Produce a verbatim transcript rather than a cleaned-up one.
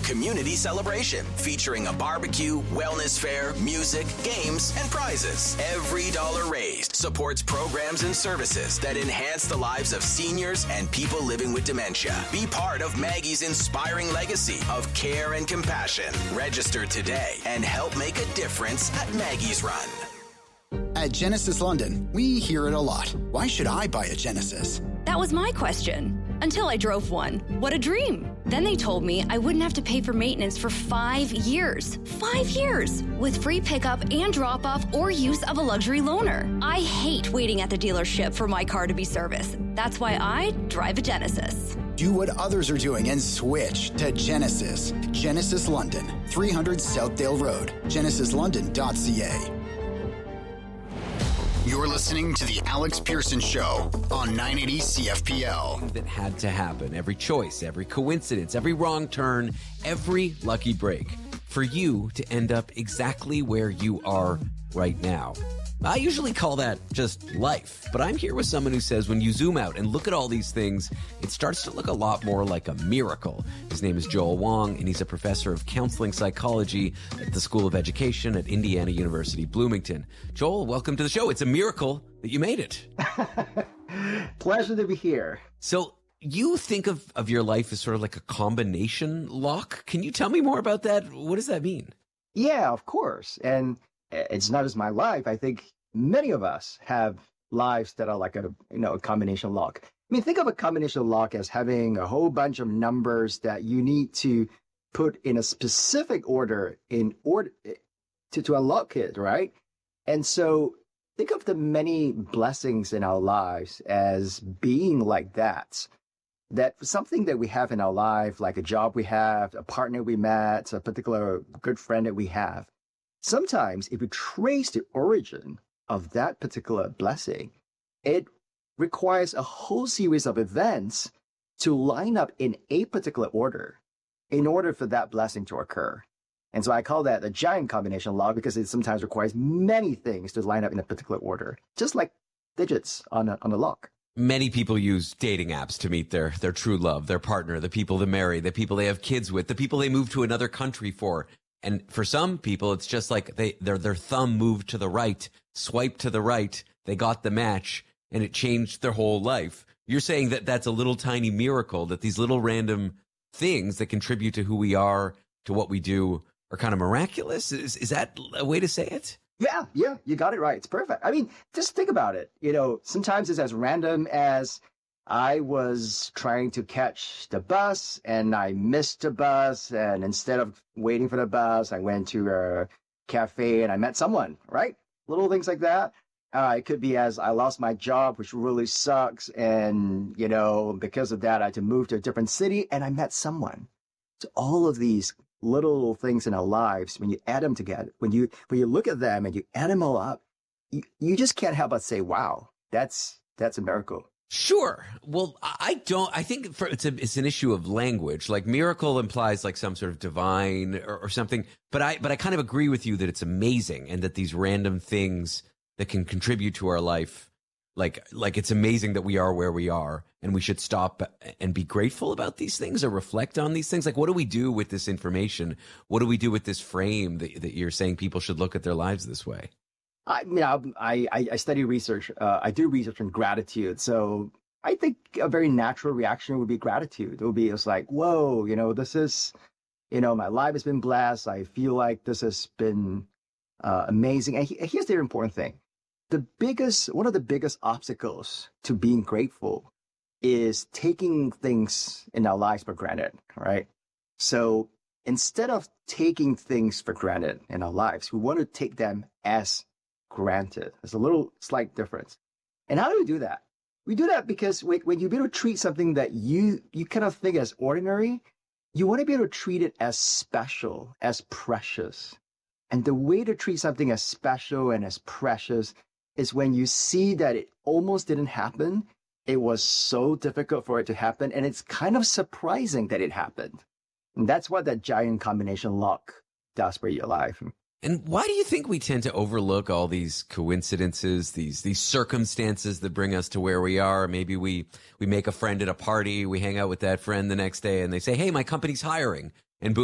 community celebration featuring a barbecue, wellness fair, music, games, and prizes. Every dollar raised supports programs and services that enhance the lives of seniors and people living with dementia. Be part of Maggie's inspiring legacy of care and compassion. Register today and help make a difference at Maggie's Run. At Genesis London, we hear it a lot. Why should I buy a Genesis? That was my question. Until I drove one. What a dream. Then they told me I wouldn't have to pay for maintenance for five years. Five years! With free pickup and drop-off or use of a luxury loaner. I hate waiting at the dealership for my car to be serviced. That's why I drive a Genesis. Do what others are doing and switch to Genesis. Genesis London, three hundred Southdale Road, genesis london dot c a. You're listening to The Alex Pearson Show on nine eighty C F P L. That had to happen. Every choice, every coincidence, every wrong turn, every lucky break for you to end up exactly where you are right now. I usually call that just life, but I'm here with someone who says when you zoom out and look at all these things, it starts to look a lot more like a miracle. His name is Joel Wong, and he's a professor of counseling psychology at the School of Education at Indiana University, Bloomington. Joel, welcome to the show. It's a miracle that you made it. Pleasure to be here. So you think of, of your life as sort of like a combination lock. Can you tell me more about that? What does that mean? Yeah, of course. And it's not just my life. I think many of us have lives that are like a, you know, a combination lock. I mean, think of a combination lock as having a whole bunch of numbers that you need to put in a specific order in order to, to unlock it, right? And so think of the many blessings in our lives as being like that. That something that we have in our life, like a job we have, a partner we met, a particular good friend that we have, sometimes if we trace the origin of that particular blessing, it requires a whole series of events to line up in a particular order in order for that blessing to occur. And so I call that a giant combination law because it sometimes requires many things to line up in a particular order, just like digits on a, on a lock. Many people use dating apps to meet their, their true love, their partner, the people they marry, the people they have kids with, the people they move to another country for. And for some people, it's just like they their their thumb moved to the right, swiped to the right, they got the match, and it changed their whole life. You're saying that that's a little tiny miracle, that these little random things that contribute to who we are, to what we do, are kind of miraculous? Is, is that a way to say it? Yeah, yeah, you got it right. It's perfect. I mean, just think about it. You know, sometimes it's as random as I was trying to catch the bus and I missed the bus. And instead of waiting for the bus, I went to a cafe and I met someone, right? Little things like that. Uh, it could be as I lost my job, which really sucks. And, you know, because of that, I had to move to a different city and I met someone. So all of these little things in our lives, when you add them together, when you when you look at them and you add them all up, you, you just can't help but say, wow, that's that's a miracle. Sure. Well, I don't, I think for, it's a, it's an issue of language. Like miracle implies like some sort of divine or, or something, but I, but I kind of agree with you that it's amazing and that these random things that can contribute to our life, like, like it's amazing that we are where we are and we should stop and be grateful about these things or reflect on these things. Like, what do we do with this information? What do we do with this frame that, that you're saying people should look at their lives this way? I mean, I, I, I study research. Uh, I do research on gratitude. So I think a very natural reaction would be gratitude. It would be, it's like, whoa, you know, this is, you know, my life has been blessed. I feel like this has been uh, amazing. And he, here's the important thing. The biggest, one of the biggest obstacles to being grateful is taking things in our lives for granted, right? So instead of taking things for granted in our lives, we want to take them as granted. There's a little slight difference. And how do we do that? We do that because when, when you be able to treat something that you, you kind of think as ordinary, you want to be able to treat it as special, as precious. And the way to treat something as special and as precious is when you see that it almost didn't happen. It was so difficult for it to happen. And it's kind of surprising that it happened. And that's what that giant combination lock does for your life. And why do you think we tend to overlook all these coincidences, these these circumstances that bring us to where we are? Maybe we, we make a friend at a party, we hang out with that friend the next day, and they say, hey, my company's hiring.